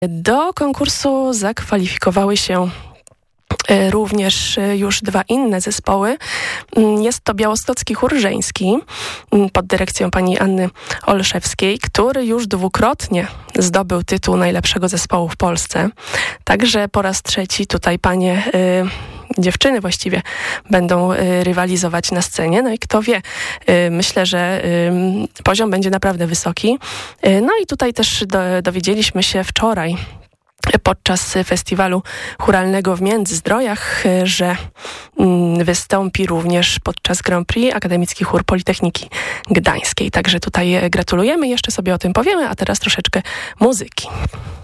Do konkursu zakwalifikowały się również już 2 inne zespoły. Jest to Białostocki Chór Żeński pod dyrekcją pani Anny Olszewskiej, który już 2-krotnie zdobył tytuł najlepszego zespołu w Polsce. Także po raz 3 tutaj panie, dziewczyny właściwie, będą rywalizować na scenie. No i kto wie, myślę, że poziom będzie naprawdę wysoki. No i tutaj też dowiedzieliśmy się wczoraj podczas festiwalu chóralnego w Międzyzdrojach, że wystąpi również podczas Grand Prix Akademicki Chór Politechniki Gdańskiej. Także tutaj gratulujemy, jeszcze sobie o tym powiemy, a teraz troszeczkę muzyki.